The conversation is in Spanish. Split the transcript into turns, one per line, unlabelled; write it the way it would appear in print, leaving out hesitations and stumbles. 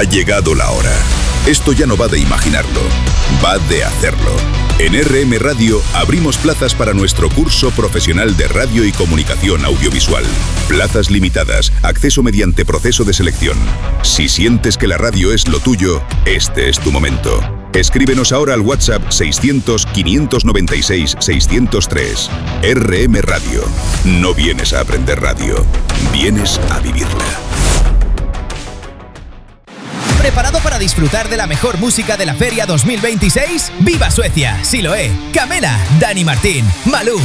llegado la hora. Esto ya no va de imaginarlo, va de hacerlo. En RM Radio abrimos plazas para nuestro curso profesional de radio y comunicación audiovisual. Plazas limitadas, acceso mediante proceso de selección. Si sientes que la radio es lo tuyo, este es tu momento. Escríbenos ahora al WhatsApp 600-596-603. RM Radio. No vienes a aprender radio, vienes a vivirla.
¿Preparado para disfrutar de la mejor música de la Feria 2026? ¡Viva Suecia! Siloé, Camela, Dani Martín, Malú,